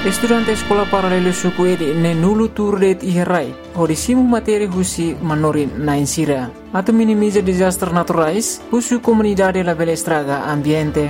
Estudante Escola Paralelo Suku Edi ne nulu turdet iherai, hodisimu materi husi manorin na insira. Atau minimiza disaster naturais, husu comunidade la bela estraga ambiente.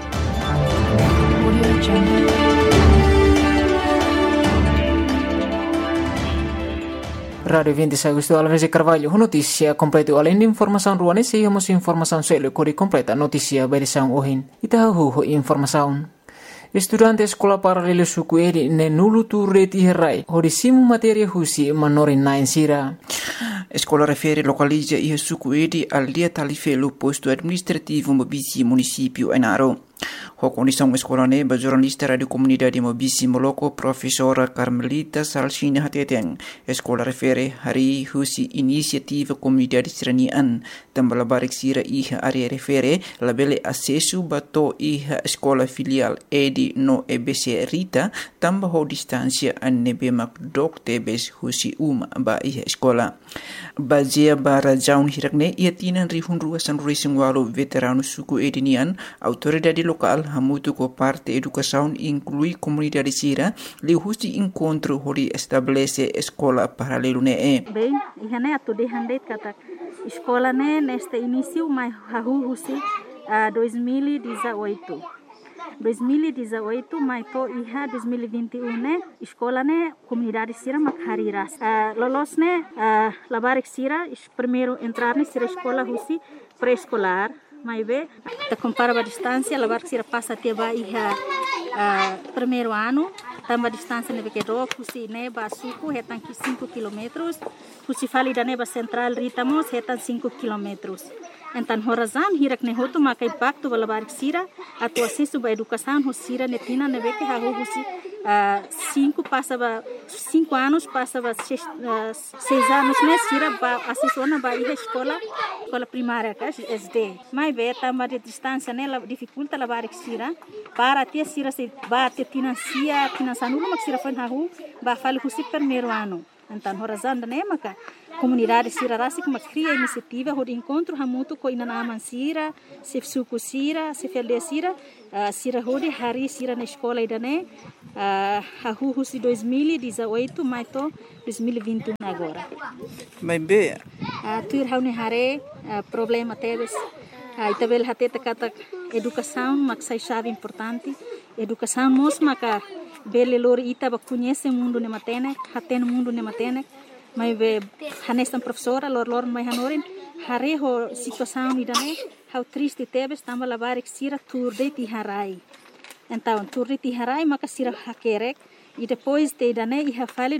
Radio 26 Agosto Alves Carvalho, notícia completa além de informação ruane, se hemos informação selo kori completa notícia berisang ohin. Itahu informação. Estudante Escola Paralelo Suku Edi ne nulu turret iherai, hodisimu materi husi manorin na insira. Escola refere localiza e Suku Edi al dia talifelo posto administrativo Mobisi município Enaro. A condição escola neba jornalista radio comunidade Mobisi Moloco professora Carmelita Salsina Hateteng. Escola refere hari husi inisiativa comunidade seranian tambah barik sira iha area refere labele acesso bato iha escola filial Edi no EBC Rita tambah ho distância anebe makdok tebes husi ba iha escola. Bazia bara jaun hirakne ia tinan rihun ruasan racing walo veterano Suku Edinian autoridade local hamutu ko parte educação inclui comunidade sira li husi encontro hori estabelece escola paralelo ne bem ihane atu de handeit kata escola ne neste início mai hahu husi 2018 mai to iha 2021 ne escola ne comunidade sira makhariras lolos ne labarik sira primeiro entrar ne sira escola husi pré-escolar mai be te compara a distância labarik sira passa até ba iha primeiro ano tamba distância nebe que do husi ne ba suku hetan 5 km husi fali da neba central ritamos hetan 5 km. Então, horazan hirak ne hotu maka impacto balabarik sira atu acesso ba educação hosira netina nebe que hahu husi 5 anos passava 6 anos ne sira ba acesso na ba escola primária ka SD mai be tamba de distância ne la dificulta labarik sira para ter sira se ba te financiar no mak sira fan hahu ba fali husi primeiro ano. Então, horazan ne maka comunidade sira rasik mak cria iniciativa hod encontro hamutu ko inanaman sira se suku sira se felde sira sira hodi hari sira na escola idane hahu husi 2018 mai to 2021 agora mai be tuir haune hare problema teves itabel hateta kata educação mak sai chave importante educação mos maka bele lori ita ba conhece mundo ne matene haten mundo ne matene mai be hanestan professora lor mai hanorin hare ho situação idane how triste tebes tamba labarik sira turde ti harai então turde ti harai maka sira hakerek e depois te idane iha fale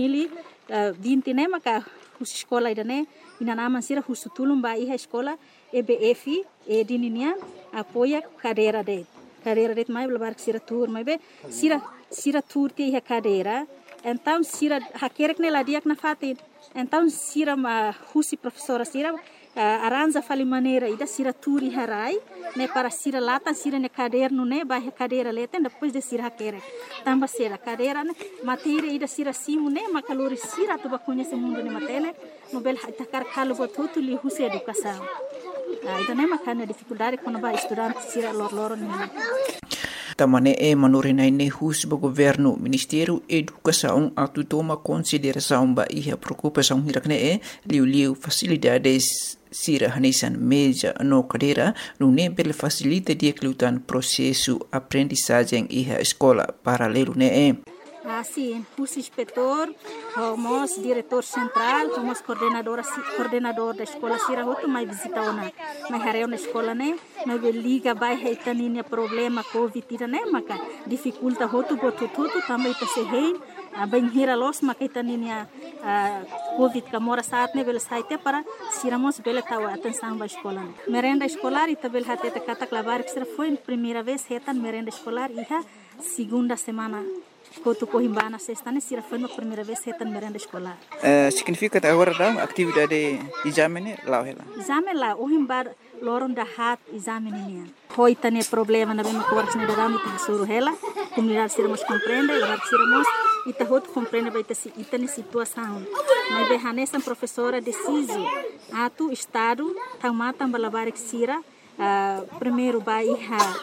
2020 ne maka hus escola idane inanaman sira husutulum ba iha escola EBF edinian apoia cadeira de mai labarik sira tur mai be sira tur ti iha cadeira. Então, sira hakerek ne ladiak na fatin. Então, sira husi professora sira aranja fali maneira ida sira turi harai ne para sira lata sira ne caderno ne ba cadeira leten depois de sira hakerek. Tamba sira cadeira ne matéria ida sira simu ne makalori sira tu ba conhece mundo ne matene mobel takar kalo botutu li husi educação. Ida ne makana dificuldade quando ba estudante sira lor ne. Tamane manurinai ne hus ba governo Ministério Educação atu toma consideração ba iha preocupação hirakne liu facilidades sira hanesan meja no cadeira no nebel facilita dia kelutan processo aprendizagem iha escola paralelo ne Sim, hus inspetor, homos diretor central, homos coordenador da escola sira hotu mai visita ona mai hareu na escola ne mai liga bai heitaninia problema covid ira ne maka dificulta hotu botututu também ta se hein bem hira los maka heitaninia covid kamora saat ne bel saite para siramos bel tawa atenção ba escola ne merenda escolar ita bel hateta katak labarik sira foi primeira vez hetan merenda escolar iha segunda semana Kotu Cohimbana sexta ne sira foi na primeira vez hetan merenda escolar. Significa agora da atividade exame lá hela. Exame lá o himbar loron da hat exame nian. Hoita ne problema na bem coras ne da ta suru hela. Comunidade sira mos compreende, labar sira mos ita hot compreende ba ita ne situação. Mas be hanesan professora deciso atu estado tamata balabar sira primeiro ba iha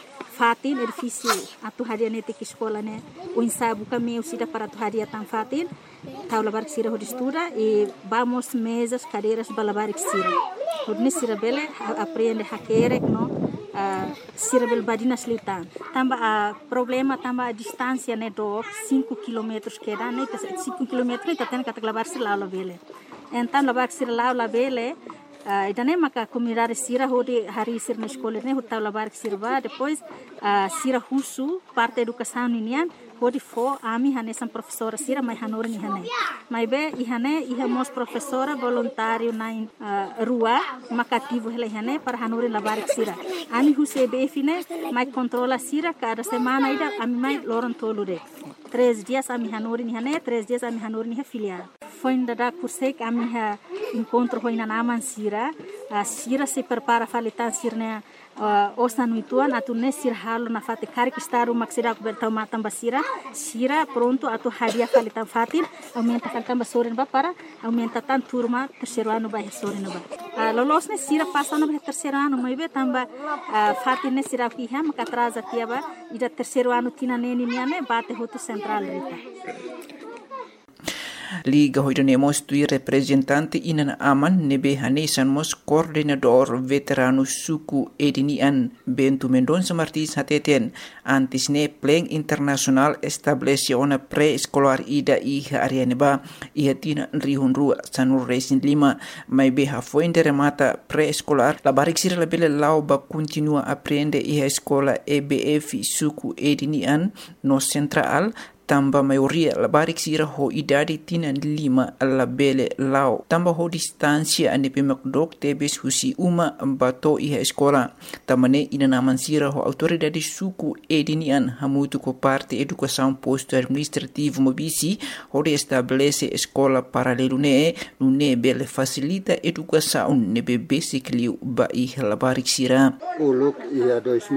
fatin edifício atu haria nete que escola né o ensaio kami usida para atu haria tan fatin tau labar sira ho estuda e vamos mesas cadeiras balabar sira hodne sira bele aprende hakere no sira bel badina slitan tamba problema tamba a distância né do 5 km que dá né 5 km tá tendo que labar sira lá bele então labar sira lá bele idane maka comunidade sira hodi hari sir na escola né hotal labar sirva depois sira husu parte educação ninian hodi fo ami hane sam professora sira mai hanor ni hane mai be ihane ihamos professora voluntário na rua makativo hele hane para hanor labar sira ami huse be fine mai controla sira cada semana ida ami mai loron tolude 3 dias ami hanor ni hane 3 dias ami hanor ni filial foi da kursek ami ha encontro foi na naman sira sira se prepara falitan sirne osa nuituan atu ne sir halo na fate kari kistaru maksida ku bertau matam basira sira pronto atu hadia falitan fatin aumenta falitan basorin ba para aumenta tan turma terceiro ano ba sorin ba lolos ne sira passa no terceiro ano mai be tamba fatin ne sira ki ha maka atrasa tiaba ida terceiro ano tina neni niane bate hotu central rita Liga hoidanemos tui representante inan aman nebe hanesan mos coordenador veterano suku edinian Bentu Mendonça Martins hateten antis ne pleng internasional establece ona pre-escolar ida iha arianeba iha tina rihun rua sanur resin 5 mai beha foinde remata pre-escolar la barik sira la bele lau ba continua aprende iha escola EBF suku edinian no central tamba maioria la barik sira ho idadi tina 5 la bele lao tamba ho distancia ane pemakdok tebes husi uma bato iha escola tamane ina naman sira ho autoridade suku edinian hamutu ko parte educação posto administrativo mobisi ho de estabelece escola paralelo ne bele facilita educação ne basic liu ba iha la barik sira uluk ia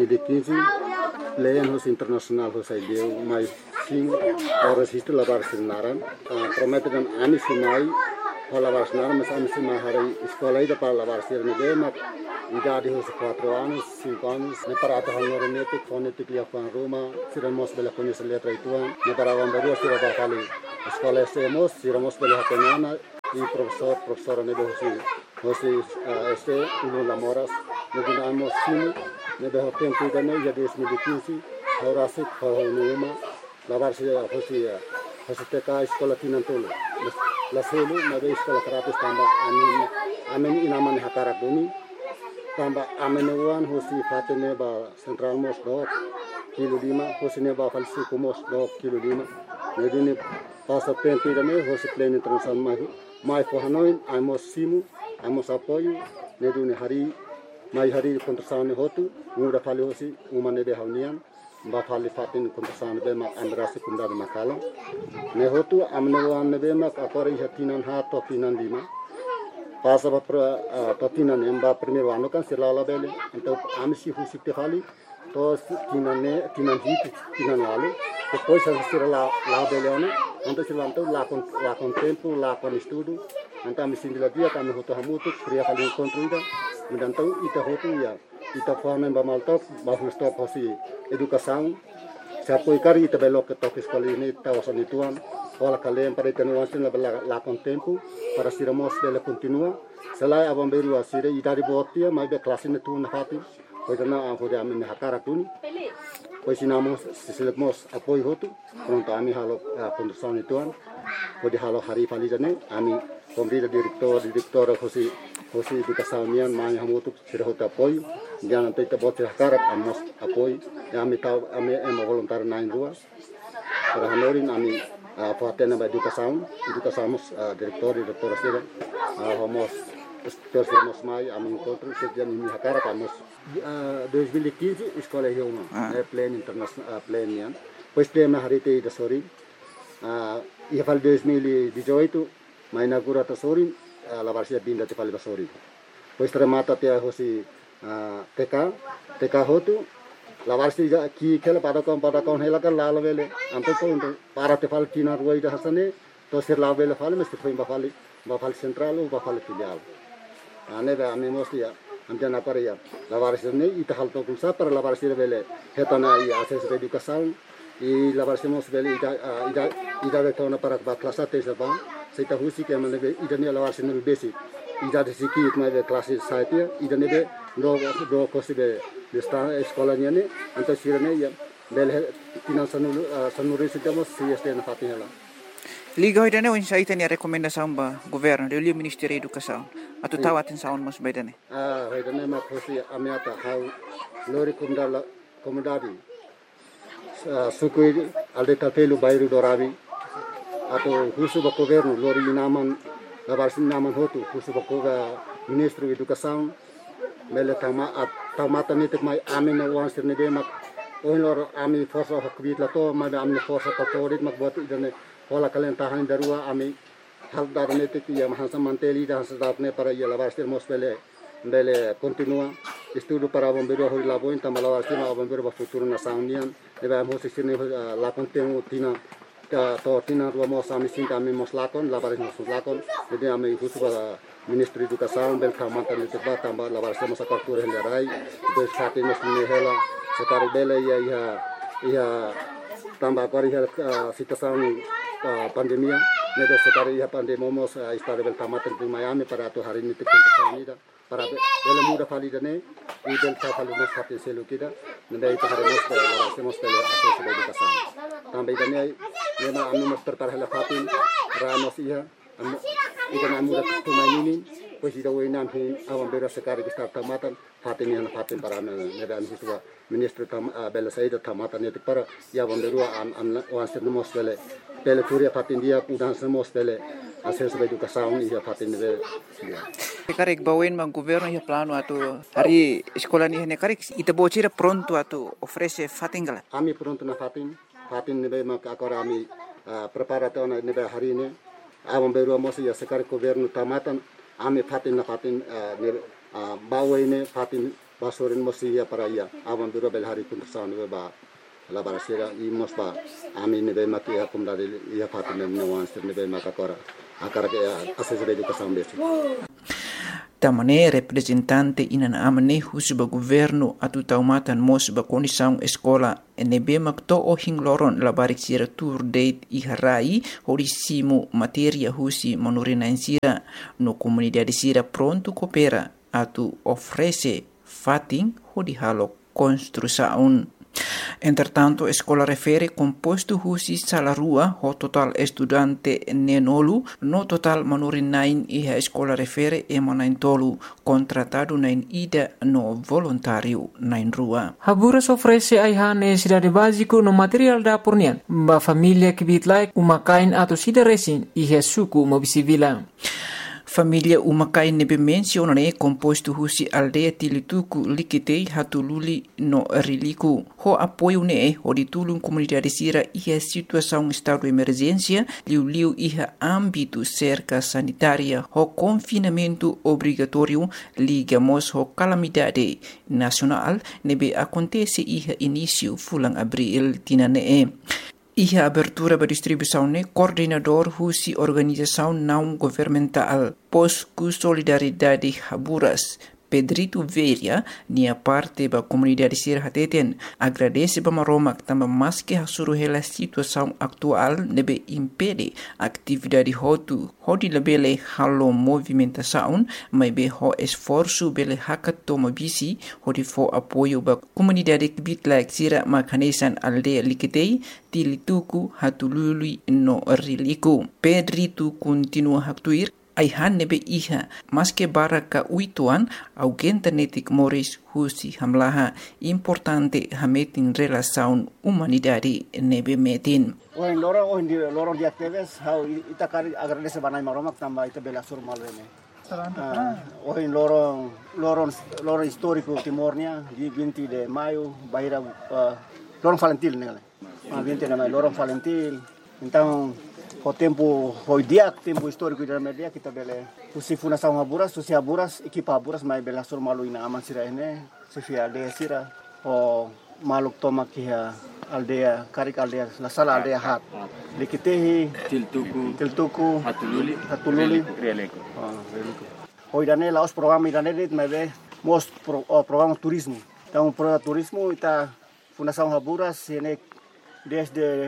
2015 Leyan hos internasional hos ideu mais sim horas isto lavar sinaran prometeram ani sinai lavar sinaran mas ani sinai hari escola ida para lavar sirne de mak idade hos 4 anos 5 anos ne para ata hanore nete fonetic lia pan Roma siramos bela conhecer letra ituan ne para vambaru sira ba kali escola semos siramos bela hatenana e professora ne hosi este uno lamoras ne dinamos sim ne de tempo ida ne ya 2015 horasi khonuma lavar hosi teka escola tinantolo la selu na de escola gratis tamba amen inaman hakara bumi tamba amen wan hosi fatene ba central mos do kilo 5 hosi ne ba falsi kumos do kilo 5 ne dine passa tempo ida ne hosi pleno internacional mai for hanoin amos simu amos apoio ne dine hari kontrasane hotu muda fali hosi umane de haunian ba fali fatin kontrasane be ma andrasi kunda de makala ne hotu amne wan be ma akore hatinan ha to tinan 5 pasa ba to tinan emba primeiro ano kan selala bele então amsi husi te fali to tinan alu depois sira la bele ono então silanto la con tempo la con estudo então amsi dia kami hotu hamutu kriya fali encontro então ita hotu ya ita forma ba maltok ba stop hosi educação se apoiar ita belo que toque escola ini tawasan ituan ola kalem para itenuasin la con tempo para siramos bela continua selai abamberu asire idari botia mai be classe ne tu na hati pois na hode amen hakara tuni pois sinamos siselemos apoio hotu pronto ami halo condução ituan hode halo hari falijane ami convida diretor hosi educação nian mai hamutu sira hota apoio jangan tita bote hakarat amos apoio ami voluntário na rua para hanorin ami patena ba educação diretora sira homos terus mai ami encontro sedian ini hakarat amos 2015 escola Hioma plan international plan nian pois plan na harite da sori ia fal 2018 mai inaugura ta sori la varsia binda te fal da sori pois remata te hosi TK hotu la varsia ki kela pada kon hela kan la vele anto to para te fal tina ruai da hasane to sir la vele fal mesti foi ba fal central ba fal filial ane ba ami mostia amjan apa ya lawaris ini ita hal to kunsa para lawaris bele hetana I akses educação I lawaris mos bele ida de tona para klasa te sapa seita husi ke mane ida ni lawaris ni besi ida de siki itma de klase saite ida ne be do kosi be sta eskolanya ni anta sirane ya bele tinan sanuri sitamos si este na fatinela Liga hoy dane unsa itani rekomendasyon ba gobyerno de Ministério da Educação atau tawatin saon mas baydane hoy dane ma kosi amiata how lori komdari sukui alde tapelu bayru dorabi atau husu ba gobyerno lori naman labarsin naman hotu husu ba Ministro Educação mele tamata nitik mai amin na wan sirne be mak oin lor ami forsa hakbit lato ma amne forsa katorit mak buat idane Hola kalian tahan darua ami hal darane te ya mahasa manteli dah sedatne para ya labarstir mosbele bele continua estudo para bombeiro hoi labo inta malabarstir ma bombeiro ba futuro na saunian eba mos sirne la contenu tina to tina dua mos ami sinta ami mos lakon labaris mos lakon jadi ami husu para Ministro Educação bel kamatan te ba tamba labarstir mos akartur hendarai des hati mos ni hela sekali bele ya tambah kori situação pandemia nedo sekali ya pandemomos istare bel tamatan di Miami para tu hari ini tikun sanida para bel muda validane I bel falu nos hati selu kita nende itu hari mos hacemos pele akses educação tambah idane nema anu mos tertarhela fatin ramos iya idane muda tumainin pues ida wenam hi awam bera sekali kita tamatan fatin yang fatin para nebe anu situa Ministro bel saida tamatan itu para ya bomberu wanser mos bele pele kuria fatin dia udan semos pele akses educação ia fatin de Karek bawen mang governo ya plano atau hari sekolah ni hene karek ita bocira pronto atau ofrece fatingala ami pronto na fatin nebe mak akora ami preparato na nebe hari ini awam beru mos ya sekali governo tamatan ami fatin na fatin bawen fatin basorin mos ya para ya awam beru bel hari pun nebe ba la barasira imos ba ami nebe mak ya kumdari ya fatin nebe wanster nebe mak akora akara ke akses educação besi Tamane representante inan amane husuba governo atu taumatan mos ba condição escola NB makto o hingloron labarik sira tour date iharai horisimo materia husi manorina insira no comunidade sira pronto coopera atu ofrece fating hodihalo construção. Entretanto, escola refere composto husi salarua ho total estudante nenolu no total manorin nain iha escola refere emanain tolu contratado nain ida no voluntário nain rua. Haburas ofrece aihan cidade básico no material da pornian ba família kibit like umakain atau sida resin iha suku mobisivila. Família umakai nebe mencionane composto husi aldeia tilituku likitei hatululi no riliku. Ho apoio ne ho ditulung comunidade sira iha situação estado de emergência liu iha âmbito cerca sanitária ho confinamento obrigatório ligamos ho calamidade nacional nebe acontece iha início fulang abril tinane. Iha abertura ba distribuição ne coordenador husi organização não governamental Posku Solidariedade Haburas Pedrito Veria nia parte ba comunidade sir hateten agradece ba maromak tamba mas que hasuruhela situação atual nebe impede atividade hotu hodi lebele halo movimentação mai be ho esforço bele hakatoma bisi hodi fo apoio ba comunidade bitlak sira makanesan aldeia likitei tilituku hatulului no riliku Pedrito continua haktuir aihan nebe iha maske baraka uituan augenta netik moris husi hamlaha importante hametin relação humanidade nebe metin. Oin lorong di aktives how itakari agradece banai maromak tamba ita bela surmal rene. Oin lorong histórico Timornya di 20 de maio baira lorong Valentil nele. 20 de maio lorong Valentil. Então o tempo tempo histórico da media kita bele usifuna sama Haburas susi Haburas ekipa Haburas mai bela sur malu ina aman sira ene sifia aldea sira o maluk toma kia aldea karik aldea la sala aldea hat likitehi tiltuku hatululi releko hoidane laos program idane dit mai be programa turismo. Então, programa turismo está Fundação Haburas ini desde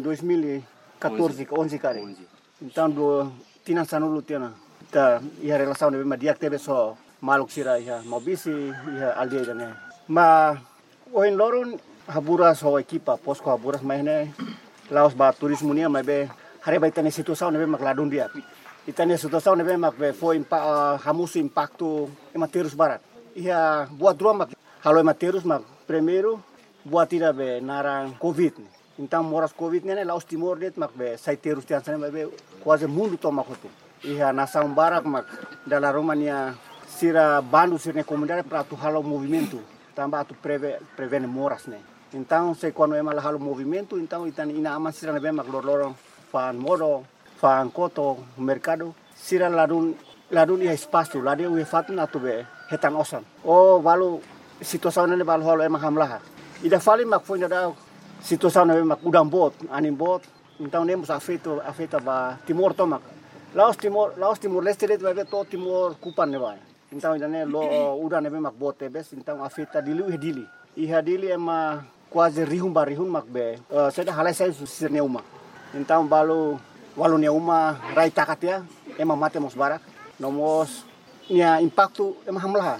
2014 11 kali. Então, tinan sanulu tiana. Kita ia relação de dia teve só maluk sira ia mobisi ia aldeia né. Mas o em lorun Haburas ho equipa posko Haburas mahne laos ba turismo nia mas be hari ba itane situação nebe mak ladun dia. Itane situação nebe mak be foi hamusu impacto ematerus barat. Ia buat dua mak halo ematerus mak primeiro buat tidak be narang covid. Então moras covid né laos timor det mak be saiterus tian sana be quase mundo toma kotu. Ia nação barak mak dalam Romania sira bandu sirne comunidade para tu halo movimento. Tambah tu prevene moras né. Então, se quando é mal halo movimento, então itan ina aman sira nebe mak lorong fan modo, fan koto, mercado, sira ladun ia espaço, ladun ia fatun atu be hetan osan. Oh, walu situação nele walu halo emang hamlah. Ida fali mak foi nada situação nebe mak udang bot, anim bot, então nemos afeta ba Timor tomak. Laos Timor Leste det be to Timor kupan ne vai. Então ida ne lo udah nebe mak bot tebes, então afeta dili. Iha dili ema quase rihun mak be. Saya halai saya sir neuma. Então walu neuma rai takatia ema mate mos barak. Nomos nia impacto ema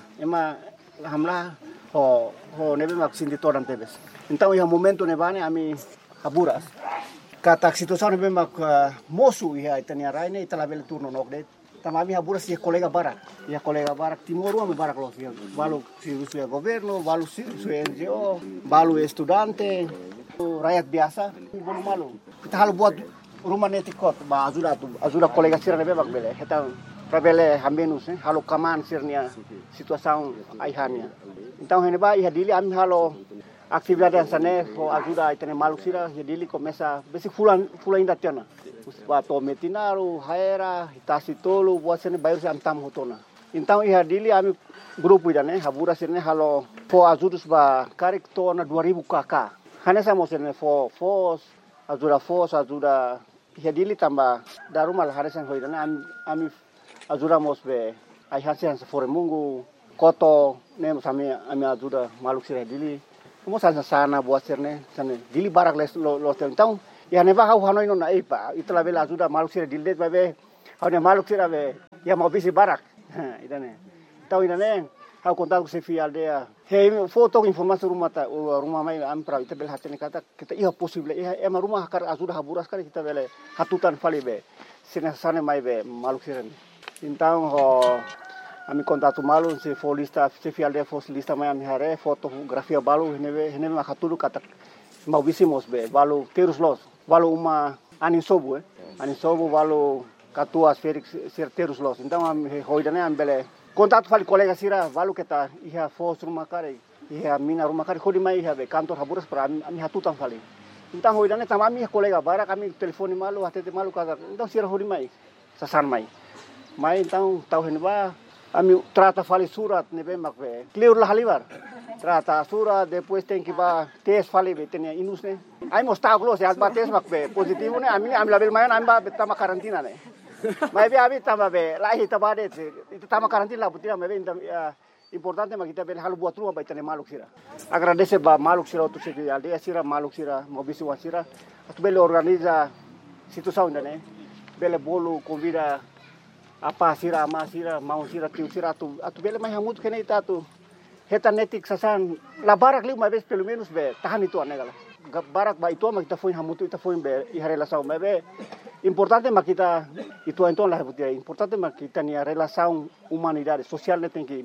hamlah ho nebe mak sindi toran tebes. Então iha momento nebane ami Haburas. Kata situação nebe mak mosu iha itania rai ne italabel turno nokdet. Tamami Haburas ia colega barak Timor uma barak los balu si governo, balu si NGO, balu estudante, rakyat biasa, bolu malu. Kita halu buat rumah netikot, ba ajuda colega sira nebe bak bele. Kita rabele hambenus halu kaman sirnia situação aihania. Então heneba ia dili ami halu atividade sana ho ajuda itene malu sira ia dili começa besi fulan inda tiana. Bato metinaru, haera, hitasi tolu, buat sini bayar si antam hotona. Então ia dili ami grupo ida né, Haburas sini halo fo ajudus ba karik tona 2000 KK. Hanya sama sini fo ajuda ia dili tambah darumal harisan hoida né ami ajuda mos be ai hasian se fore mungu koto né mos ami ajuda maluk sira dili. Mos sana buat sini sana dili barak los então ya neva hau hanoi no na ipa itla bela ajuda maluk sira dildet babe hau ne maluk sira be ya mau bisi barak idane tau idane hau kontak ku sefi aldea he foto informasi rumah mai am pra ita bel hatene kata kita iya possible ema rumah kar ajuda Haburas kali kita bele hatutan fali be sina sane mai be maluk sira então ho ami kontak malu se folista sefi aldea folista mai ami hare fotografia balu hene ma hatulu kata mau bisi mos be balu terus los balu uma anisobu balu katua Felix terus los então am hoidane am bele contato fali colega sira balu kita iha fos rumah kare iha mina rumah kare khodi mai iha be kantor Haburas para ami hatutan fali então hoidane tamami colega bara kami telefoni malu hatete malu kata então sira hodi mai sasan mai então tau henba ami trata fali surat nebe makbe clear lah halibar trata surat depois tem que ba tes fali betenia inus ne ai mostau glos ya ba tes makbe positivo ne ami label mayan ami ba betama karantina ne mai be abi tama be lahi tabade itu tama karantina butina me be importante makita be halu buat rumah betene maluk sira agradece ba maluk sira tu segi aldea sira maluk sira mobisi wasira atu bele organiza situação ne bele bolu convida apa sira ama sira mau sira tiu sira atu bele mai hamut kene ita tu heta netik sasan la barak liu mais pelo menos be tahan itu anegala barak ba itu kita foi hamut ita foi be i relação be importante makita itu então la butia importante makita ni relação humanidade social ne tem que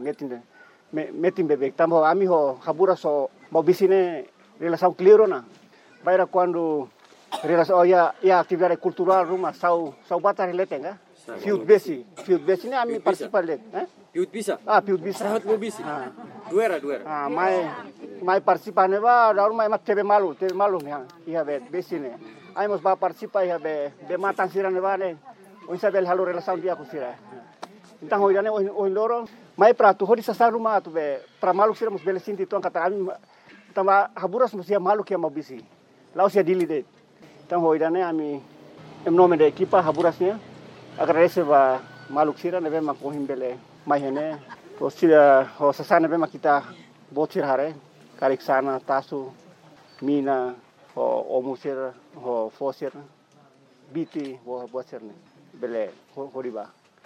metin bebek tambo ami ho Haburas so mau bisine relação clear na baira quando relação ya atividade cultural rumah sau batar letenga Fiut besi ni ami participar let, Fiut bisa. Fiut bisa. Sahat mau bisi. Duera. Mai participar ne ba, daur mai mat tebe malu ne, ia be besi ne. Ai mos ba participar ia be matan sira ne ba ne. O isabel halo relação dia ku sira. Então hoidane o loro, mai prato hodi sasa rumah tu be pra malu sira mos bele sinti tuan kata ami tama Haburas mos ia malu kia mau bisi. Laos ia dili de. Então hoidane ami em nome da equipa Haburasnya agradece ba maluk sira nebe makohim bele mai hene Sira ho sasana bema kita botir hare karik sana tasu mina ho omusir ho fosir biti ho botir ne bele horiba.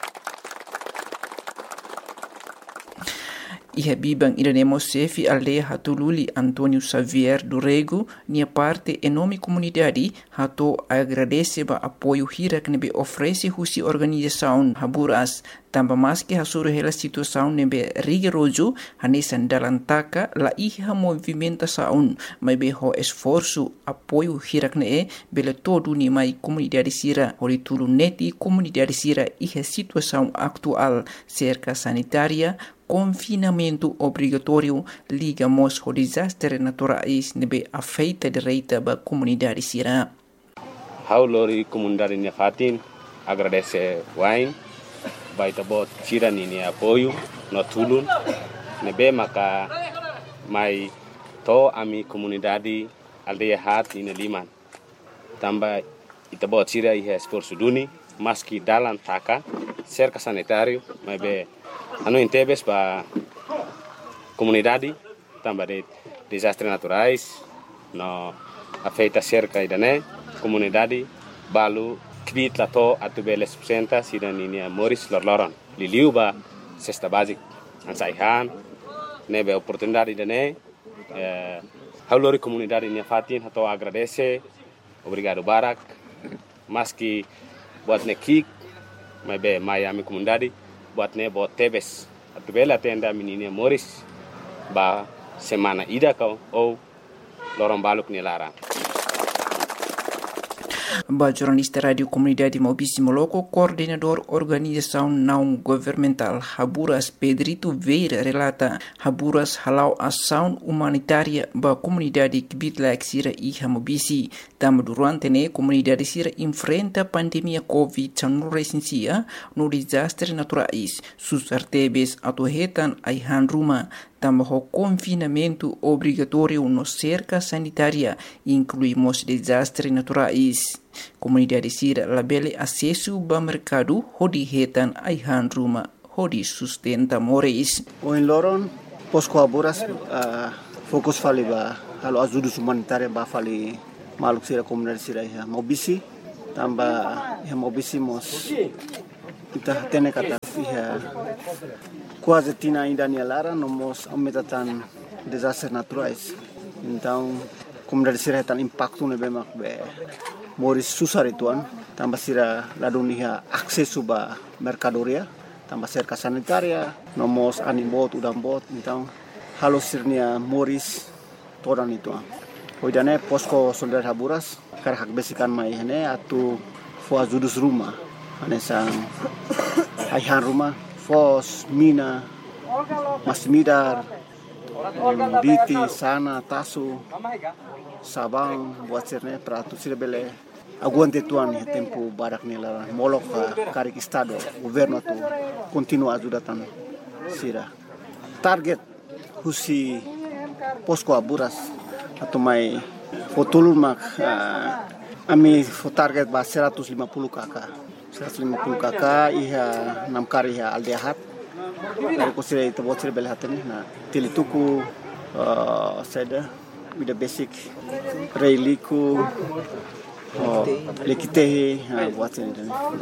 Iha bibang iranemo sefi aldeia hatululi Antônio Xavier do Rego, nia parte enorme comunidade hato agradece ba apoio hira que nebe oferece husi organização Haburas, tamba mais que hasuru hela situação nebe rigoroso hanesan dalantaka la iha movimentação, mas be ho esforço apoio hira que ne bele todo ni mai comunidade sira hori tulu neti comunidade sira iha situação atual cerca sanitária confinamento obrigatório ligamos ao desastre naturais nebe afeita direita ba comunidade sira. Haulori comunidade Nefatin agradece wain baita bot sira ni apoio no tulun nebe maka mai to ami comunidade aldeia hat ina liman tamba ita bot sira ia esforço duni maski dalan taka cerca sanitário mas be anu intebes ba comunidade tamba de desastres naturais no afeita cerca idane comunidade balu krit lato atubele subsenta sidaninia Moris lorloron liliu ba cesta basic ansaihan nebe oportunidade idane haulori comunidade Nefatin hato agradece obrigado barak maski buat nekik mabe Miami comunidade buatnya buat tebes atubela tenda menina Moris ba semana ida kau ou lorong baluk ni lara. Ba jornalista Radio Comunidade Maubici Moloco, coordenador organização não governamental Haburas Pedrito Veira relata Haburas halau ação humanitária ba comunidade Kibitla Sira e Maubici. Tam durante ne comunidade Sira enfrenta pandemia COVID-19 no desastre naturais. Sus artebes atuhetan aihan ruma. Tambah confinamento obrigatório no cerca sanitária, incluímos desastres naturais. Comunidade Sira labele acesso ao mercado, hodi hetan aihan ruma, hodi sustenta moris. O em Loron, Posco Haburas, fokus fali ba, halo ajuda humanitária ba fali maluk Sira comunidade Sira ya Maubici, tambah ya Maubici mos kita tene kata ya quase tina ainda nem lara nomos aumentatan desastres naturais. Então, comunidade Sira tan impacto ne bemak be moris susar ituan, tambah Sira ladunia akses ba mercadoria, tambah cerca sanitaria, nomos animbot udambot, então halo sirnia moris toran ituan. Hoidane posko solidar Haburas karhak besikan mai hene atu fo ajudus rumah, ane sang aihan rumah fos, mina, masmidar, biti, sana, tasu, sabang, buat sirne prato Sira bele aguante tuan he tempo barak nela molok karik estado governo tu continua ajudatan Sira. Target husi Posco Haburas atau mai fotulun mak ami target ba 150 kakak. 150 kakak iha 6 kari iha aldehat dari kusira itu buat Sira bele hatene na tilituku seda with the basic reiliku lekitehi buat Sira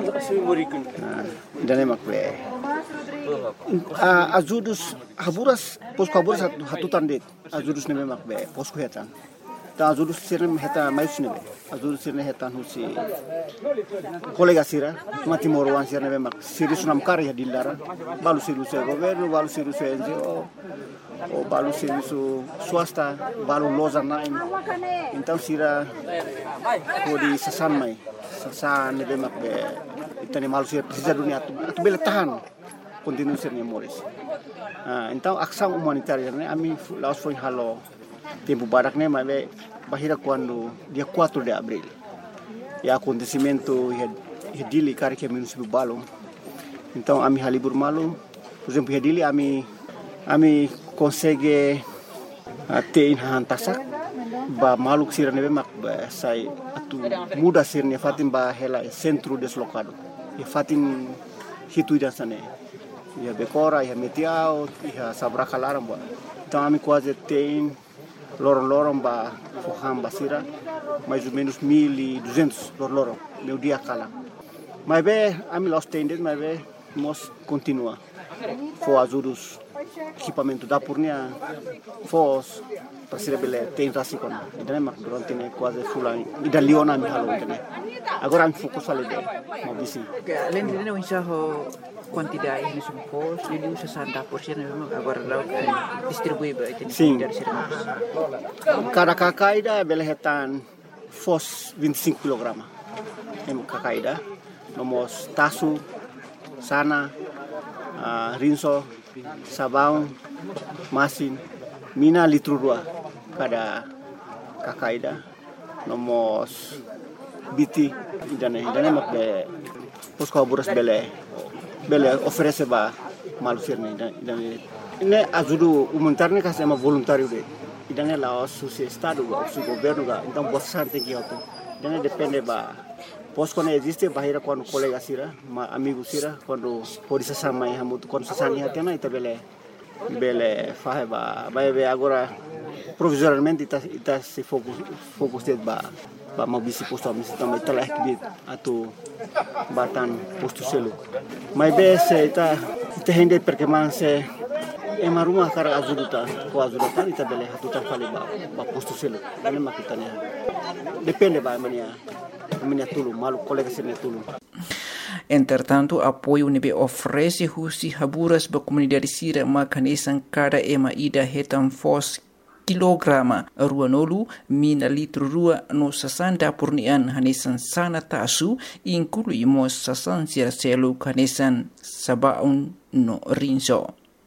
dan emak be ajudus Haburas Posco Haburas hatutan det ajudus ne emak be Posco hetan ta ajudus Sira heta mais ne ajudus Sira hetan husi kolega Sira mati morwan Sira ne emak Sira sunam kari ya dilara balu Sira governo balu Sira NGO o balu Sira swasta balu loza nain então Sira kodi sasan mai sasan ne emak be itani malu Sira precisa dunia atu bele tahan continue Sira ne moris. Então ação humanitária ne ami laos foi halo tempo barak ne mas bahira quando dia 4 de abril e acontecimento hedili kari que município Balong. Então ami halibur malu, por exemplo hedili ami consegue ter hantasak ba maluk Sira nebe mak sai atu muda Sira ne fatin ba hela centro deslocado e fatin hitu dan sane Iha Becora, iha Metiao, iha Sabracalaram, ba. Então, ami quase tem lorong-lorong ba Foham Basira, mais ou menos 1.200 lorong meu dia cala. Mas bem, ami los tendes, mas bem, nós continua. For ajudos equipamento da Purnia, fos para ser bele tem rasicona. Então, mas durante né quase fulan. Ida Leona mi halo né. Agora ami fokus ali deh, mau bisi. Além de não enxergar quantidade de sumpos, ele usa 60% memang agora laut distribui baik Sim. dari Sermas. Cada cacaida bele hetan fos 25 kg. Em cacaida, nomos tasu, sana, rinso, sabão, masin, mina litro dua cada cacaida, nomos biti idane mak be posko buras bele oferece ba malusir ne idane ne ajudu humanitário ne kasema voluntário de idane la su estado o su governo ga então bastante que auto idane depende ba posko ne existe bahira quando colega sira ma amigo sira quando pode se sama e hamutu quando se sani hatena ita bele fahe ba be agora provisoriamente ita se fokus ba mau bisi posto a misi também telah kibit atau batan posto selu. Mas be se ita hende perkembangan se ema rumah kara azuduta ko azuduta ita bele hatuta fali ba posto selu. Ini makitanya. Depende ba mania tulu malu colega sene tulu. Entretanto, apoio nebe oferece husi haburas ba comunidade sira makanesan cada ema ida hetan fos kilograma ruanolu mina litro rua no sasanda purnian hanesan sana tasu inclui mos sasan sira selu hanesan sabaun no rinso.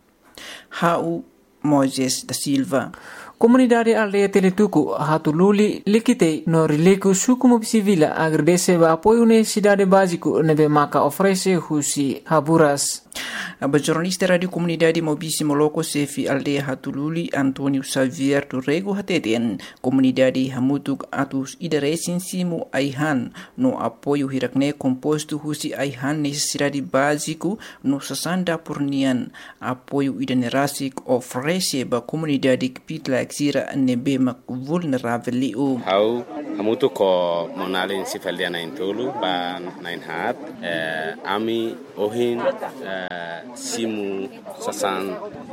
Hau Moises da Silva. Comunidade aldeia Teletuku hatululi likite no rileku suku mobisivila agradece ba apoio necessidade básico nebe maka oferece husi haburas. A jornalista Radio Comunidade Mobisi Moloko Sefi Aldeia Hatululi Antonio Xavier Turrego Hateten Comunidade Hamutuk Atus Idaresin Simu Aihan no apoio hirakne composto husi Aihan necessidade básico no sasanda purnian apoio idanerasik oferece ba comunidade kpitla exira nebe mak vulnerável liu. Hau hamutuk ko monalin sifaldiana intulu ba nain hat ami ohin simu sasan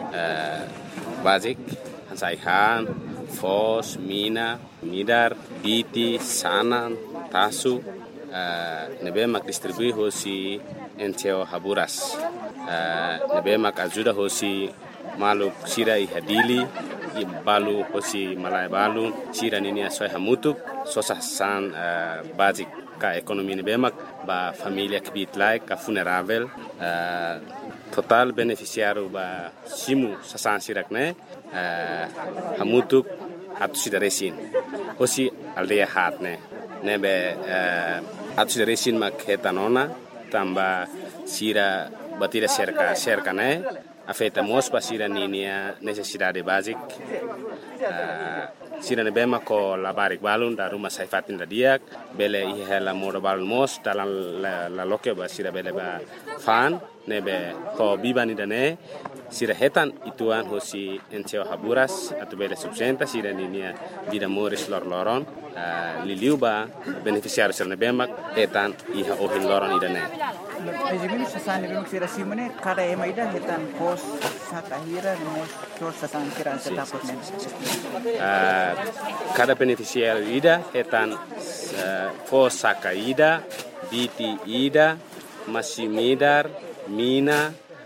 basic hansaihan fos mina midar biti sanan tasu nebe mak distribui hosi enteo haburas nebe mak ajuda hosi maluk sira ihadili balu hosi malai balu sira nini asoi hamutuk sosasan basic ka ekonomi nebe mak ba família kibit like ka funerável total beneficiário ba simu sasan sirak ne hamutuk atu sidaresin hosi aldeia hat ne nebe atu sidaresin mak hetanona tamba sira batira cerca ne afeta mos pa sira ninia necessidade basic sira nebe mak ko labarik balun da rumah saifatin da diak bele ihela moda balun mos dalam la loke ba sira bele ba fan nebe ko bibani dane sira hetan ituan hosi enteo haburas atau bele subsenta sira ninia vida moris loron liliu ba beneficiário sira nebe mak hetan iha ohin loron idane. Ejimini sasan nebe mak sira simene kada ema ida hetan pos satahira mos tor sasan sira setaput men. Cada beneficiário ida hetan pos saka ida biti ida masimidar mina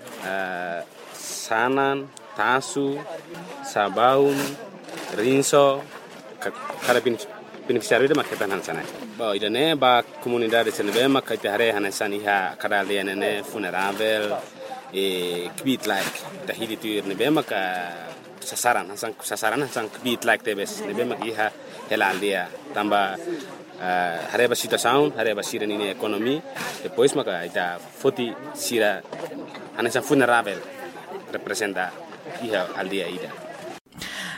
sanan tasu sabaun rinso kada beneficiário ida maketan hansana ba idane ba comunidade senebe makite hare hanesan iha kada lianene funerável kbit like tahili tu nebe maka sasaran hasan kbit like tebes nebe mak iha hela aldia tamba hareba situação hareba sira nini ekonomi depois maka ita foti sira hanesan funerável representa iha aldia ida.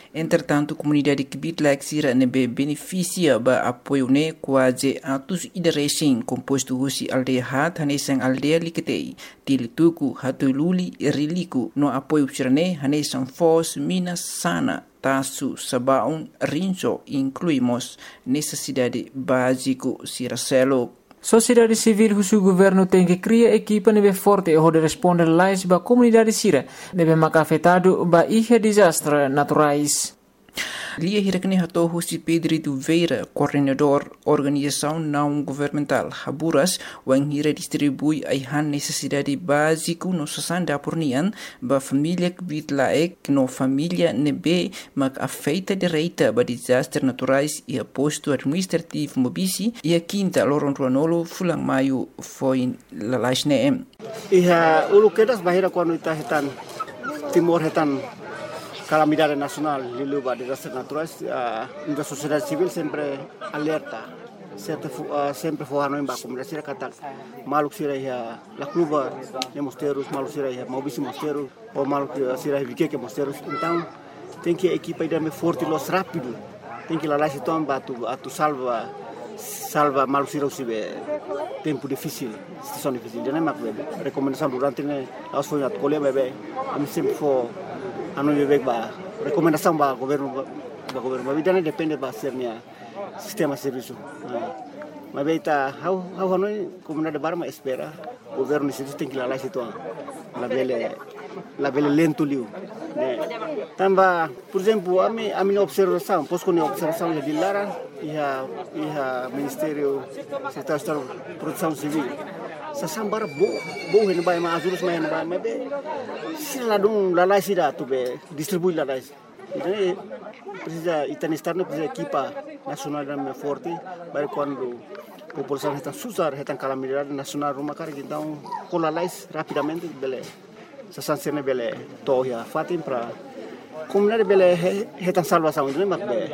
Entretanto, comunidade Kibitlaik Sira nebe beneficia ba apoio ne quase atus idarecing composto husi aldeia hat hanesang aldeia liketei tilituku hatululi riliku no apoio sirane hanesang fos minas sana tasu sabaun rinso incluímos necessidade básico Siracelo. Sociedade civil husu governo tem que criar equipa nebe forte e de responder lais ba comunidade sira nebe maka afetado ba ihe desastre naturais. Lia hirakne hato husi Pedro Veira, coordenador organização não governamental Haburas, wang hira distribui aihan necessidade básico no sasanda pornian ba família Kibitlaik no família nebe mak afeita direita ba desastres naturais e aposto administrativo mobisi e a quinta loron ruanolo fulang maio foi lalaisne. Iha ulu kedas bahira quando ita hetan timor hetan calamidade nacional liluba desastres naturais, a sociedade civil sempre alerta, sempre forrando em baixo, como disse a Catar, maluco sira ia la cluba de mosteiros, maluco sira ia mobíssimo mosteiro, ou maluco sira ia que mosteiros, então tem que a equipa ir me forte los rápido, tem que lá se tomba tu salva maluco sira se tempo difícil, situação difícil, já não é mais recomendação durante né, as foi na colher bebê, a mim sempre for anu bebek ba recomendação ba governo mas vida depende ba sernya sistema serviço mas beita how hanoi comunidade barma espera governo se tem que lá situ la bele lento liu tamba por exemplo a minha observação posso com observação de Lara e ministério secretário de produção civil sasambar bo hen bai ma azurus ma hen bai ma be sila dum lalai sida tu be distribui lalai então precisa itanistar precisa equipa nacional da forte para quando a população está susar está calamidade nacional rumah cara então com lalai rapidamente bele sasansene bele toya fatim para comunidade bele está salvação então mas be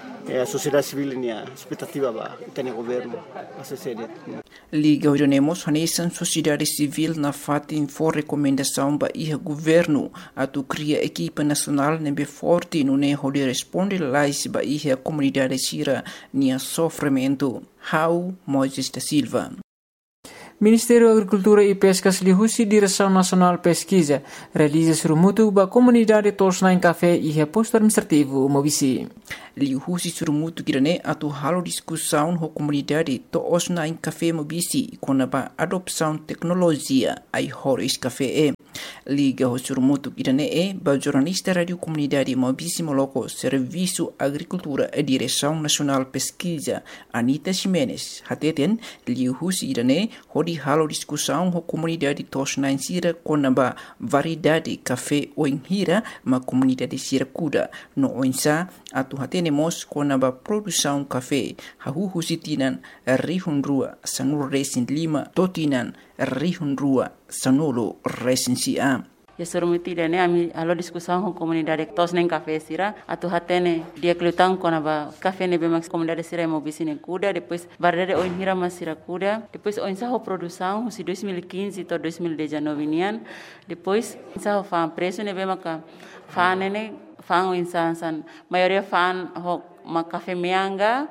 a sociedade civil nia expectativa ba tem governo a sede Liga Orionemos hanesan sociedade civil na fatin for recomendação ba iha governo atu cria equipa nacional nebe forte no ne hode responde lais ba iha comunidade sira nia sofrimento. How Moisés da Silva. Ministério da Agricultura e Pescas lihusi Direção Nacional Pesquisa realiza surumutu ba comunidade tosna em café e reposto administrativo mobisi. Lihusi surumutu kirane atu halo discussão ho comunidade tosna em café mobisi com a adopção tecnologia ai horis café Liga ho surumutu kirane ba jornalista radio comunidade mobisi moloko Serviço Agricultura e Direção Nacional Pesquisa Anita Ximenes hateten lihusi kirane hodi halo discussão ho comunidade tosna em sira com a variedade café o em hira ma comunidade sira kuda no oinsa atu hatenemos com a produção café hahu sitinan rihun rua sanur resin lima totinan rihun rua sanolo resin sia. Ya surumuti dene ami alo discussão com comunidade tos nem café sira atu hatene dia kelutang com a café ne bemax comunidade sira mobisine kuda depois variedade o hira masira kuda depois o ensaho produção si 2015 to 2019 nian depois ensaho fa preço ne bemaka fa nene fan insan maioria fan ho ma café meanga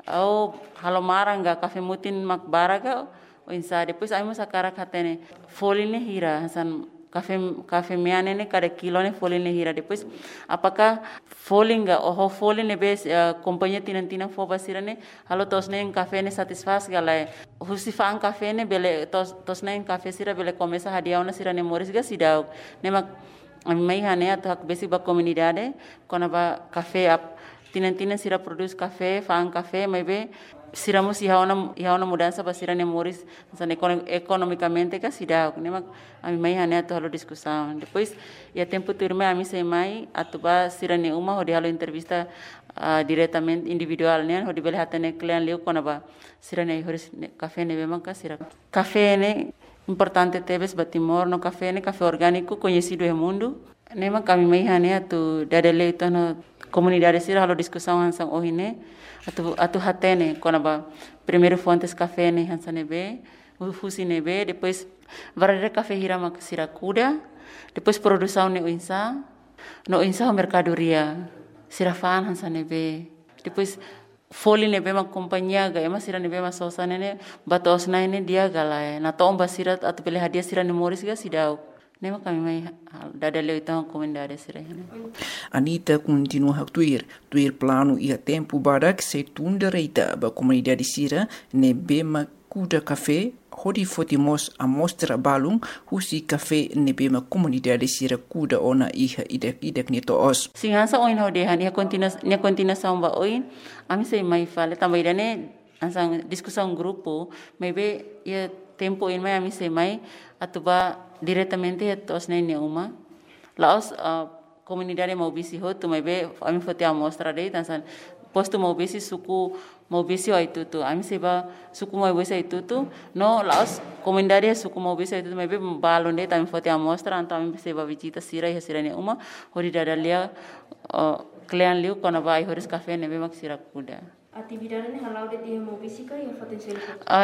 ou halomaranga café mutin mak baraga o insa depois ai mosa cara katene foline hira san café meane ne cada kilo ne foline hira depois apakah folinga ou foline bes companhia tinantina fo basirane halo tosne café ne satisfaz gala husi fan café ne bele tosne café sira bele começa hadiau na sira ne moris ga sidau ne mak mai hane atu hak basic ba comunidade kona ba café ap tinan sira produz café fan café mai be sira mus ihaona mudança ba sira ne moris san economicamente ka sida ne mak ami mai hane atu halo discussão depois ia tempo turma ami sei mai atu ba sira ne uma hodi halo entrevista diretamente individual ne hodi bele hatane client leu kona ba sira ne horis café ne be mak sira café ne importante teves batimor no café orgânico conhecido no mundo nema kami mai hane atu dadele itu no comunidade sira halo discussão hansang ohine atu hatene konaba primeiro fontes café ne hansane be fusi ne be depois varare café hira mak sira kuda depois produção ne insa no mercadoria sirafan hansa nebe. Depois foli nebe ma companhia ga ema sira nebe ma sosa nene batos na ene dia galai na tomba sira atu pele hadia sira ni moris ga sidau nema kami mai dada leu então comunidade sira hene. Anita continua a tuir plano ia tempo barak se tunda reita ba comunidade sira nebe ma kuda café hodi fotimos amostra balung husi café nebe ma comunidade sira kuda ona iha idek ni toos. Singansa oin hodehan ia continua samba oin ami sei mai fale também dane ansang discussão grupo maybe ia tempo in mai ami sei mai atuba diretamente tos nene uma laos comunidade maubisi hotu maybe ami fote amostra dei tansan posto maubisi suku maubisi aitutu ami seba suku maubisi aitutu no laos comunidade suku maubisi aitutu maybe balon dei tami fote amostra anto ami seba visita sira ne uma hori dadalia Klean liu kona vai horis café nebe mak sira kuda. Atividade ne halau de dia maubisi ka ia potensial.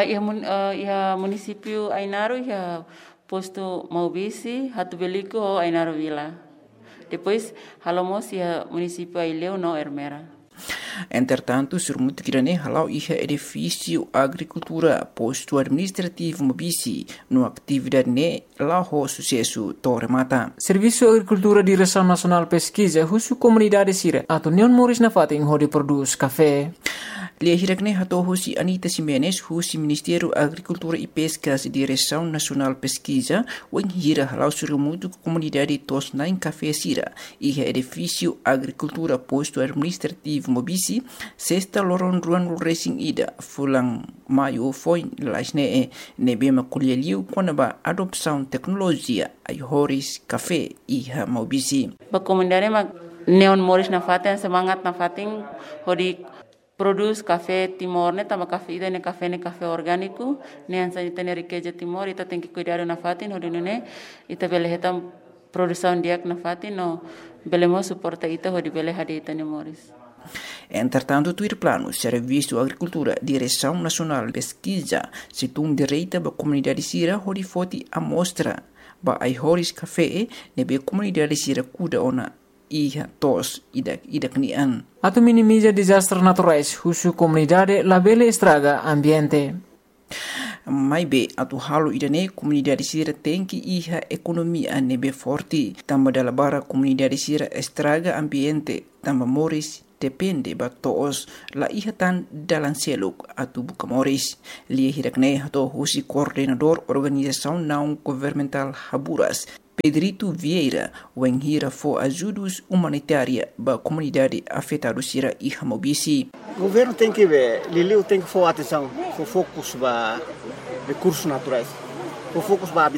Ia município Ainaro ia posto maubisi hatu beliko Ainaro Vila. Depois halomos ia município Aileu no Ermera. Entretanto, surmut kirane halau iha edifício agricultura posto administrativo mobisi no atividade ne lao sucesso tormata. Serviço Agricultura Direção Nacional Pesquisa husu comunidade sira atau Neon Moris na fating hodi produz café. Lihirakne hato husi Anita Simenes husi Ministério Agricultura e Pescas Direção Nacional Pesquisa wen hira halau surmut comunidade tos nain café sira iha edifício agricultura posto administrativo mobisi sexta loron ruan racing ida fulang maio foi lasne nebe makulialiu konaba adopção tecnologia ai horis café iha mobisi. Ba comunidade ma Neon Moris na faten semangat na fating hodi produz café Timor ne tama café ida ne café orgânico ne ansa ita ne riqueza Timor ita tem que cuidar na fatin hodi ne ita bele hetam produção diak na fatin no belemo suporta ita hodi bele hadi ita ne Moris. Entretanto, tuir plano Serviço Agricultura Direção Nacional Pesquisa situng direita ba comunidade sira hodi foti amostra ba ai horis café nebe comunidade sira kuda ona iha tos idak nian. Atau minimiza desastres naturais husu comunidade labele estraga ambiente. Maibe atu halu idane comunidade sira tem que iha economia nebe forte tamba dalabara comunidade sira estraga ambiente tamba moris depende ba toos la iha tan dalan seluk atu buka moris lia hirakne hato husi coordenador organização não governamental Haburas Pedrito Vieira wen hira fo ajudos humanitária ba comunidade afetada sira iha mobisi. O governo tem que ver, Liliu tem que for atenção, for focus ba recursos naturais, for focus ba